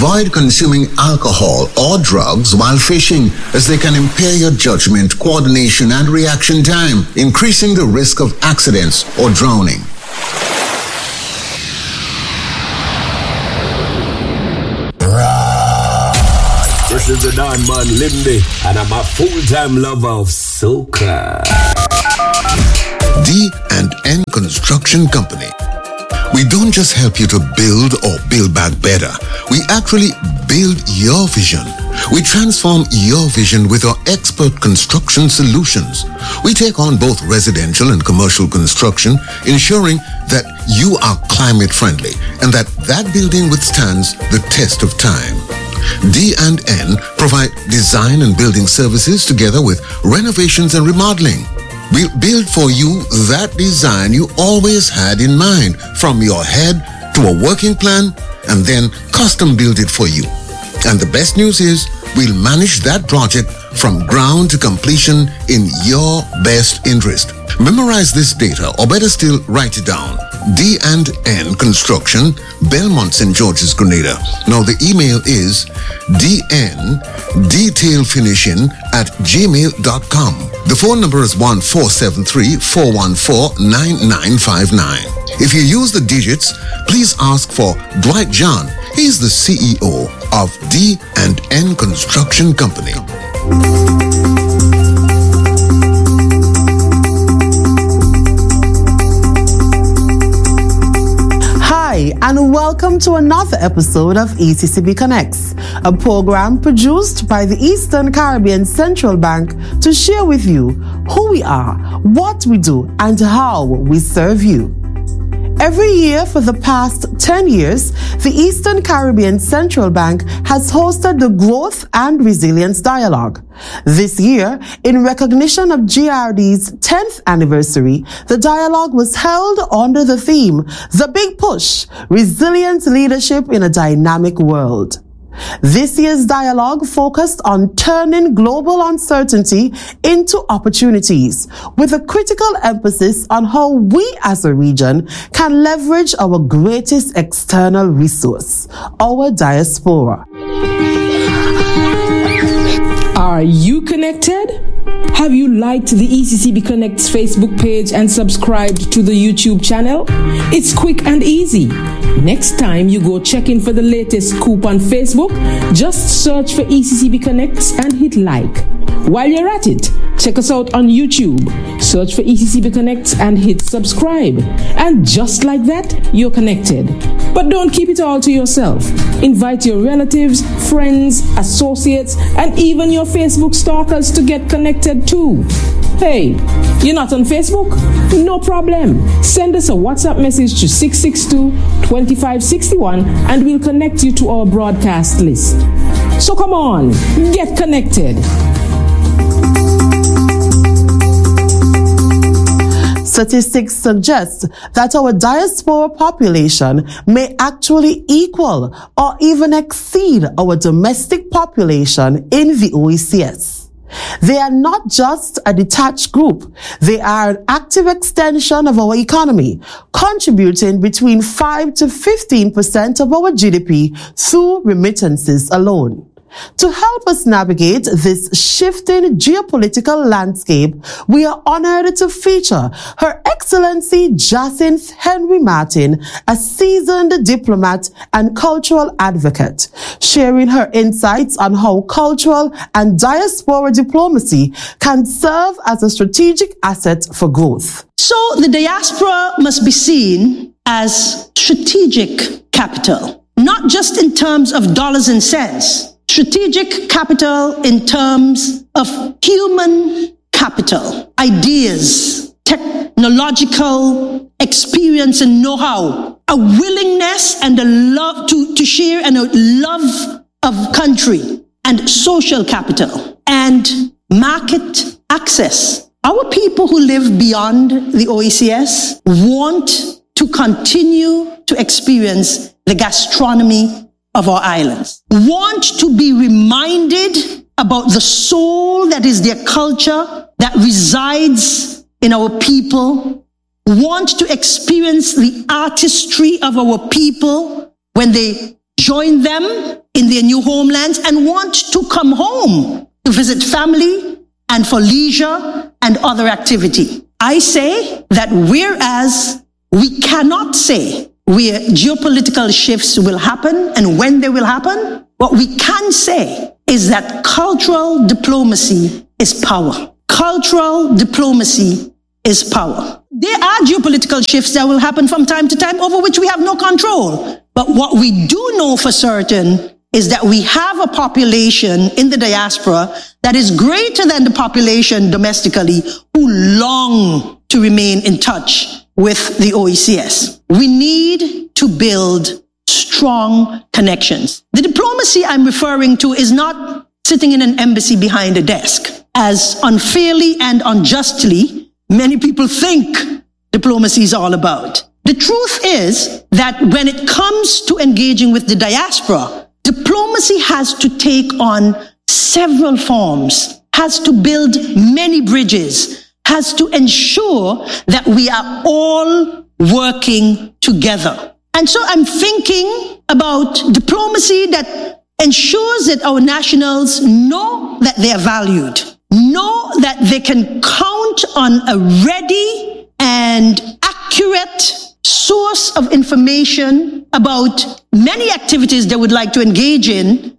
Avoid consuming alcohol or drugs while fishing, as they can impair your judgment, coordination, and reaction time, increasing the risk of accidents or drowning. This is the Don Man Lindy, and I'm a full-time lover of soca. D&N Construction Company. We don't just help you to build or build back better. We actually build your vision. We transform your vision with our expert construction solutions. We take on both residential and commercial construction, ensuring that you are climate friendly and that building withstands the test of time. D&N provide design and building services together with renovations and remodeling. We'll build for you that design you always had in mind, from your head to a working plan, and then custom build it for you. And the best news is, we'll manage that project from ground to completion in your best interest. Memorize this data, or better still, write it down. D&N Construction, Belmont, St. George's, Grenada. Now the email is dndetailfinishing@gmail.com. The phone number is 1473-414-9959. If you use the digits, please ask for Dwight John. He's the CEO of D&N Construction Company. Hi, and welcome to another episode of ECCB Connects, a program produced by the Eastern Caribbean Central Bank to share with you who we are, what we do, and how we serve you. Every year for the past 10 years, the Eastern Caribbean Central Bank has hosted the Growth and Resilience Dialogue. This year, in recognition of GRD's 10th anniversary, the dialogue was held under the theme, The Big Push, Resilient Leadership in a Dynamic World. This year's dialogue focused on turning global uncertainty into opportunities, with a critical emphasis on how we as a region can leverage our greatest external resource, our diaspora. Are you connected? Have you liked the ECCB Connects Facebook page and subscribed to the YouTube channel? It's quick and easy. Next time you go check in for the latest scoop on Facebook, just search for ECCB Connects and hit like. While you're at it, check us out on YouTube. Search for ECCB Connects and hit subscribe. And just like that, you're connected. But don't keep it all to yourself. Invite your relatives, friends, associates, and even your Facebook stalkers to get connected too. Hey, you're not on Facebook? No problem. Send us a WhatsApp message to 662-2561 and we'll connect you to our broadcast list. So come on, get connected. Statistics suggest that our diaspora population may actually equal or even exceed our domestic population in the OECS. They are not just a detached group. They are an active extension of our economy, contributing between 5 to 15% of our GDP through remittances alone. To help us navigate this shifting geopolitical landscape, we are honored to feature Her Excellency Jacinth Henry Martin, a seasoned diplomat and cultural advocate, sharing her insights on how cultural and diaspora diplomacy can serve as a strategic asset for growth. So the diaspora must be seen as strategic capital, not just in terms of dollars and cents. Strategic capital in terms of human capital, ideas, technological experience and know-how, a willingness and a love to share and a love of country, and social capital, and market access. Our people who live beyond the OECS want to continue to experience the gastronomy of our islands, want to be reminded about the soul that is their culture, that resides in our people, want to experience the artistry of our people when they join them in their new homelands and want to come home to visit family and for leisure and other activity. I say that whereas we cannot say where geopolitical shifts will happen and when they will happen, what we can say is that cultural diplomacy is power. Cultural diplomacy is power. There are geopolitical shifts that will happen from time to time over which we have no control. But what we do know for certain is that we have a population in the diaspora that is greater than the population domestically who long to remain in touch with the OECS. We need to build strong connections. The diplomacy I'm referring to is not sitting in an embassy behind a desk, as unfairly and unjustly many people think diplomacy is all about. The truth is that when it comes to engaging with the diaspora, diplomacy has to take on several forms, has to build many bridges, has to ensure that we are all working together. And so I'm thinking about diplomacy that ensures that our nationals know that they are valued, know that they can count on a ready and accurate source of information about many activities they would like to engage in,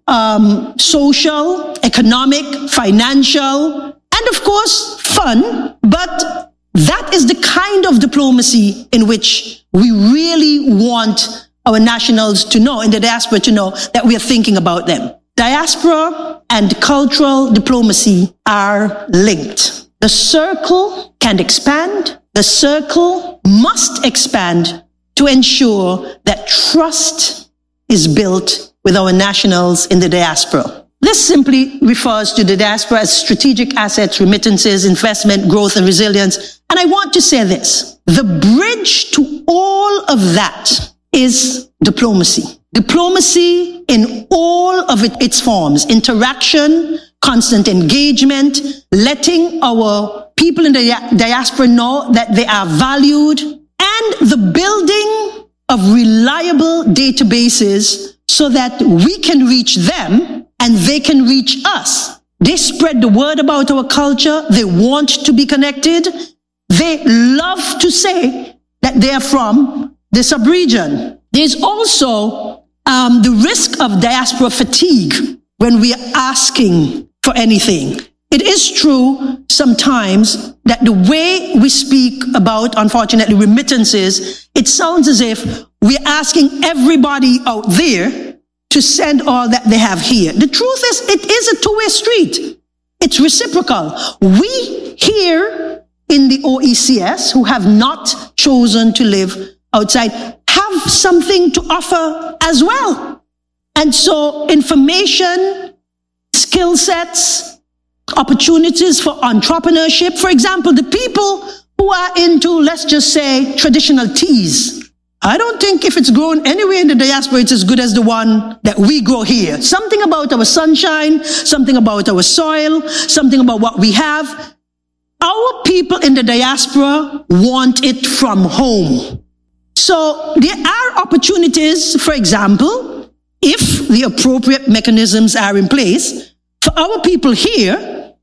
social, economic, financial, and of course, fun. But that is the kind of diplomacy in which we really want our nationals to know, in the diaspora to know, that we are thinking about them. Diaspora and cultural diplomacy are linked. The circle can expand. The circle must expand to ensure that trust is built with our nationals in the diaspora. This simply refers to the diaspora as strategic assets, remittances, investment, growth, and resilience. And I want to say this. The bridge to all of that is diplomacy. Diplomacy in all of its forms. Interaction, constant engagement, letting our people in the diaspora know that they are valued, and the building of reliable databases so that we can reach them and they can reach us. They spread the word about our culture. They want to be connected. They love to say that they are from the subregion. There's also the risk of diaspora fatigue when we are asking for anything. It is true sometimes that the way we speak about, unfortunately, remittances, it sounds as if we're asking everybody out there to send all that they have here. The truth is, it is a two-way street. It's reciprocal. We here in the OECS, who have not chosen to live outside, have something to offer as well. And so information, skill sets, opportunities for entrepreneurship. For example, the people who are into, let's just say, traditional teas. I don't think if it's grown anywhere in the diaspora, it's as good as the one that we grow here. Something about our sunshine, something about our soil, something about what we have. Our people in the diaspora want it from home. So there are opportunities, for example, if the appropriate mechanisms are in place, for our people here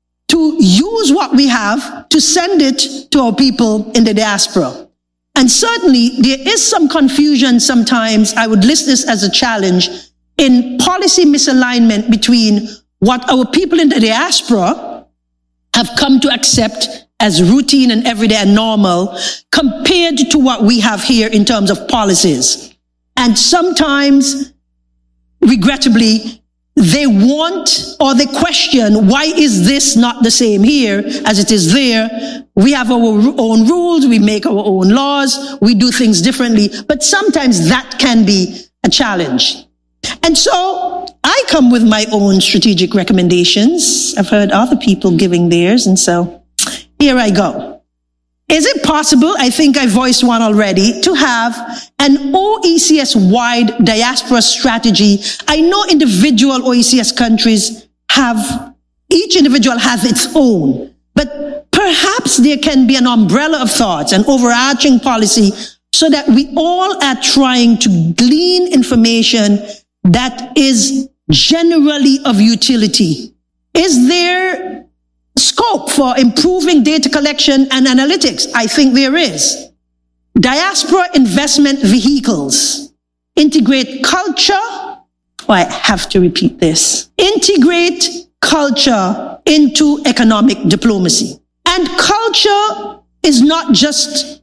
to use what we have to send it to our people in the diaspora. And certainly there is some confusion sometimes, I would list this as a challenge, in policy misalignment between what our people in the diaspora have come to accept as routine and everyday and normal compared to what we have here in terms of policies. And sometimes, regrettably, they want or they question, why is this not the same here as it is there? We have our own rules, we make our own laws, we do things differently, but sometimes that can be a challenge. And so I come with my own strategic recommendations. I've heard other people giving theirs, and so here I go. Is it possible, I think I voiced one already, to have an OECS-wide diaspora strategy? I know individual OECS countries each individual has its own, but perhaps there can be an umbrella of thoughts, an overarching policy, so that we all are trying to glean information that is generally of utility? Is there scope for improving data collection and analytics? I think there is. Diaspora investment vehicles integrate culture. I have to repeat this. Integrate culture into economic diplomacy. And culture is not just,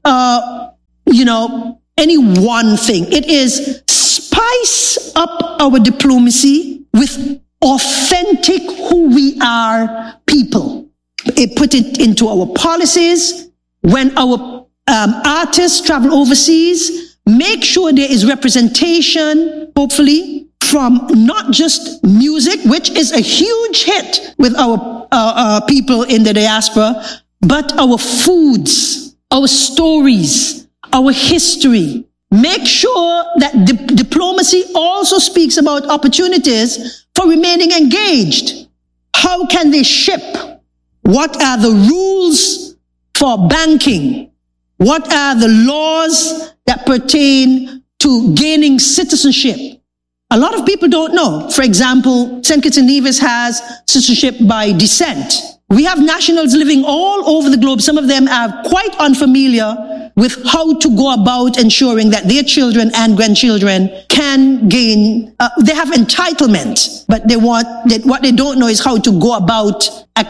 any one thing. It is spice up our diplomacy with authentic who we are people. It put it into our policies. When our artists travel overseas, make sure there is representation, hopefully, from not just music, which is a huge hit with our people in the diaspora, but our foods, our stories, our history. Make sure that diplomacy also speaks about opportunities for remaining engaged. How can they ship? What are the rules for banking? What are the laws that pertain to gaining citizenship? A lot of people don't know. For example, St. Kitts and Nevis has citizenship by descent. We have nationals living all over the globe. Some of them are quite unfamiliar with how to go about ensuring that their children and grandchildren can gain, they have entitlement, but what they don't know is how to go about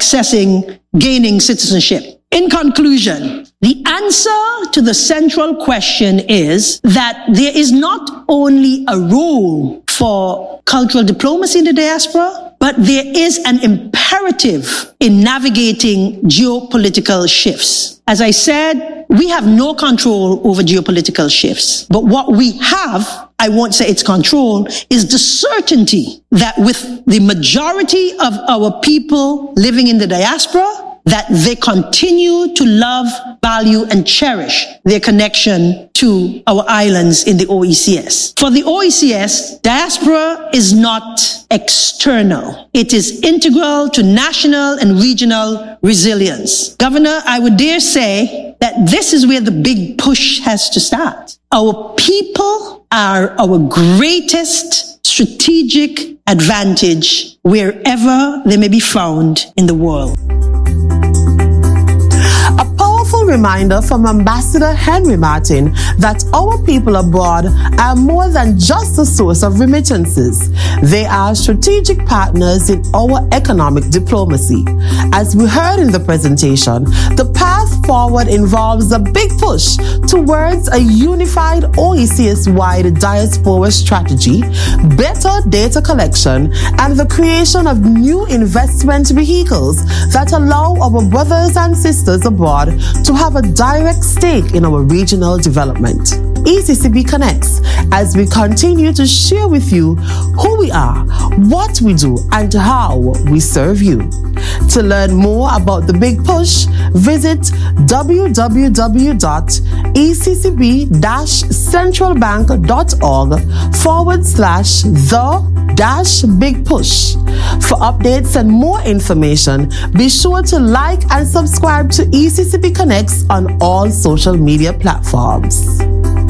gaining citizenship. In conclusion, the answer to the central question is that there is not only a role for cultural diplomacy in the diaspora, but there is an imperative in navigating geopolitical shifts. As I said, we have no control over geopolitical shifts, but what we have, I won't say it's control, is the certainty that with the majority of our people living in the diaspora, that they continue to love, value, and cherish their connection to our islands in the OECS. For the OECS, diaspora is not external. It is integral to national and regional resilience. Governor, I would dare say that this is where the big push has to start. Our people are our greatest strategic advantage wherever they may be found in the world. Reminder from Ambassador Henry Martin that our people abroad are more than just a source of remittances. They are strategic partners in our economic diplomacy. As we heard in the presentation, the path forward involves a big push towards a unified OECS-wide diaspora strategy, better data collection, and the creation of new investment vehicles that allow our brothers and sisters abroad to have a direct stake in our regional development. ECCB Connects, as we continue to share with you who we are, what we do, and how we serve you. To learn more about the Big Push, visit www.eccb-centralbank.org/the-big push. For updates and more information, be sure to like and subscribe to ECCB Connects on all social media platforms.